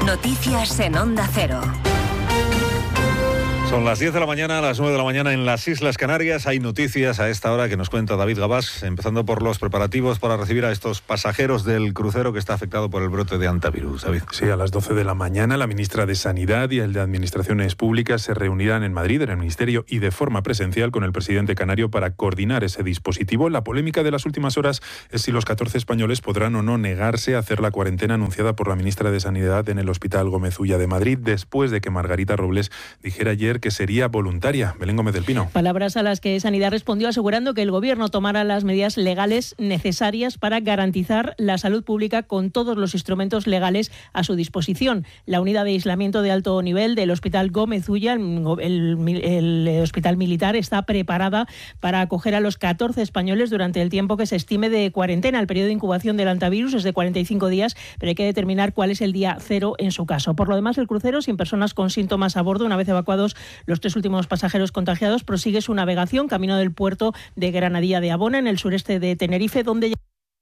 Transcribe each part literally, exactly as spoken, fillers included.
Noticias en Onda Cero. Son las diez de la mañana, a las nueve de la mañana en las Islas Canarias. Hay noticias a esta hora que nos cuenta David Gabás, empezando por los preparativos para recibir a estos pasajeros del crucero que está afectado por el brote de hantavirus. David. Sí, a las doce de la mañana la ministra de Sanidad y el de Administraciones Públicas se reunirán en Madrid, en el Ministerio, y de forma presencial con el presidente canario para coordinar ese dispositivo. La polémica de las últimas horas es si los catorce españoles podrán o no negarse a hacer la cuarentena anunciada por la ministra de Sanidad en el Hospital Gómez Ulla de Madrid, después de que Margarita Robles dijera ayer que sería voluntaria. Belén Gómez del Pino. Palabras a las que Sanidad respondió asegurando que el Gobierno tomará las medidas legales necesarias para garantizar la salud pública con todos los instrumentos legales a su disposición. La unidad de aislamiento de alto nivel del Hospital Gómez Ulla, el, el, el Hospital Militar, está preparada para acoger a los catorce españoles durante el tiempo que se estime de cuarentena. El periodo de incubación del hantavirus es de cuarenta y cinco días, pero hay que determinar cuál es el día cero en su caso. Por lo demás, el crucero, sin personas con síntomas a bordo, una vez evacuados los tres últimos pasajeros contagiados, prosigue su navegación camino del puerto de Granadilla de Abona, en el sureste de Tenerife, donde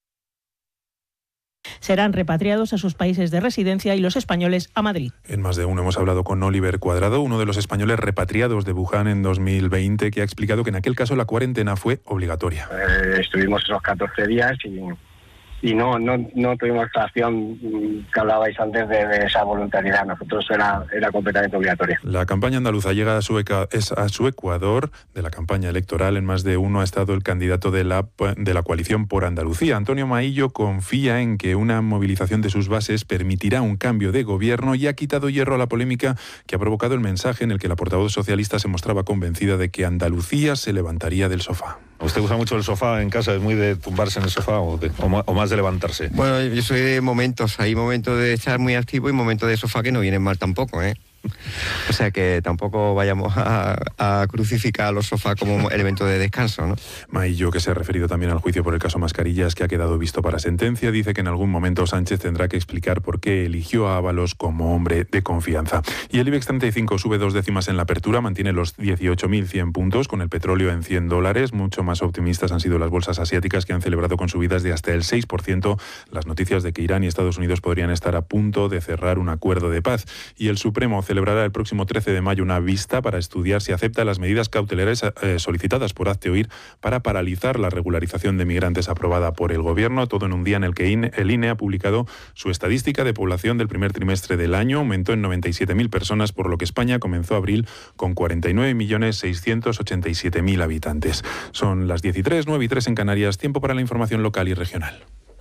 serán repatriados a sus países de residencia y los españoles a Madrid. En Más de Uno hemos hablado con Oliver Cuadrado, uno de los españoles repatriados de Wuhan en dos mil veinte, que ha explicado que en aquel caso la cuarentena fue obligatoria. Eh, estuvimos esos catorce días y... Y no, no, no tuvimos la acción que hablabais antes de, de esa voluntariedad. Nosotros era, era completamente obligatoria. La campaña andaluza llega a su, eca, es a su Ecuador de la campaña electoral. En Más de Uno ha estado el candidato de la, de la coalición por Andalucía. Antonio Maillo confía en que una movilización de sus bases permitirá un cambio de gobierno y ha quitado hierro a la polémica que ha provocado el mensaje en el que la portavoz socialista se mostraba convencida de que Andalucía se levantaría del sofá. ¿Usted usa mucho el sofá en casa? ¿Es muy de tumbarse en el sofá o, de, o, más, o más de levantarse? Bueno, yo soy de momentos. Hay momentos de estar muy activo y momentos de sofá que no vienen mal tampoco, ¿eh? O sea que tampoco vayamos a, a crucificar a los sofás como elemento de descanso, ¿no? Maillo, que se ha referido también al juicio por el caso Mascarillas, que ha quedado visto para sentencia, dice que en algún momento Sánchez tendrá que explicar por qué eligió a Ábalos como hombre de confianza. Y el IBEX treinta y cinco sube dos décimas en la apertura, mantiene los dieciocho mil cien puntos, con el petróleo en cien dólares. Mucho más optimistas han sido las bolsas asiáticas, que han celebrado con subidas de hasta el seis por ciento las noticias de que Irán y Estados Unidos podrían estar a punto de cerrar un acuerdo de paz. Y el Supremo celebrará el próximo trece de mayo una vista para estudiar si acepta las medidas cautelares eh, solicitadas por Hazte Oír para paralizar la regularización de migrantes aprobada por el Gobierno. Todo en un día en el que el I N E ha publicado su estadística de población del primer trimestre del año. Aumentó en noventa y siete mil personas, por lo que España comenzó abril con cuarenta y nueve millones seiscientos ochenta y siete mil habitantes. Son las diez y tres, nueve y tres en Canarias. Tiempo para la información local y regional.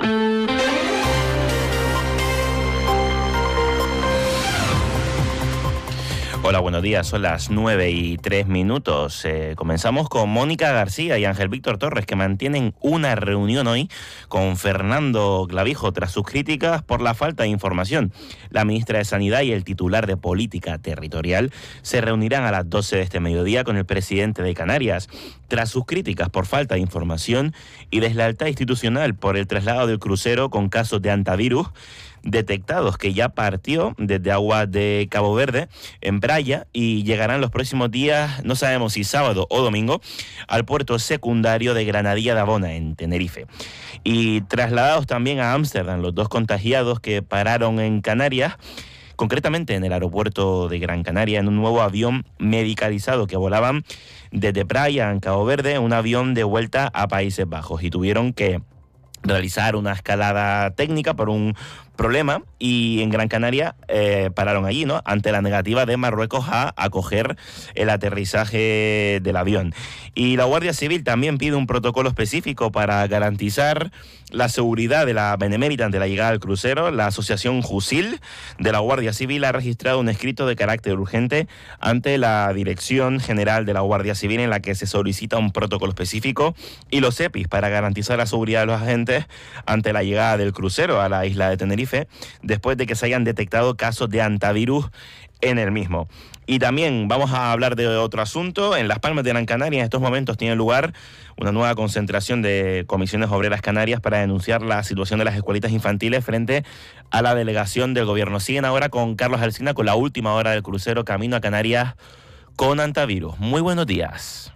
Hola, buenos días. Son las nueve y tres minutos. Eh, comenzamos con Mónica García y Ángel Víctor Torres, que mantienen una reunión hoy con Fernando Clavijo tras sus críticas por la falta de información. La ministra de Sanidad y el titular de Política Territorial se reunirán a las doce de este mediodía con el presidente de Canarias, tras sus críticas por falta de información y deslealtad institucional por el traslado del crucero con casos de hantavirus detectados, que ya partió desde aguas de Cabo Verde en Praia y llegarán los próximos días, no sabemos si sábado o domingo, al puerto secundario de Granadilla de Abona, en Tenerife. Y trasladados también a Ámsterdam los dos contagiados que pararon en Canarias, concretamente en el aeropuerto de Gran Canaria, en un nuevo avión medicalizado que volaban desde Praia en Cabo Verde, un avión de vuelta a Países Bajos, y tuvieron que realizar una escalada técnica por un problema y en Gran Canaria eh, pararon allí, ¿no?, ante la negativa de Marruecos a acoger el aterrizaje del avión. Y la Guardia Civil también pide un protocolo específico para garantizar la seguridad de la Benemérita ante la llegada del crucero. La Asociación Jusil de la Guardia Civil ha registrado un escrito de carácter urgente ante la Dirección General de la Guardia Civil, en la que se solicita un protocolo específico y los E P Is para garantizar la seguridad de los agentes ante la llegada del crucero a la isla de Tenerife, después de que se hayan detectado casos de hantavirus en el mismo. Y también vamos a hablar de otro asunto. En Las Palmas de Gran Canaria en estos momentos tiene lugar una nueva concentración de comisiones obreras canarias para denunciar la situación de las escuelitas infantiles frente a la delegación del gobierno. Siguen ahora con Carlos Alsina con la última hora del crucero camino a Canarias con hantavirus. Muy buenos días.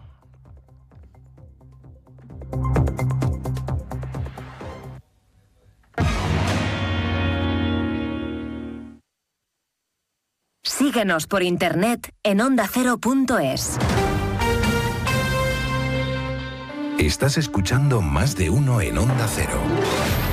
Síguenos por internet en onda cero punto es. Estás escuchando Más de Uno en Onda Cero.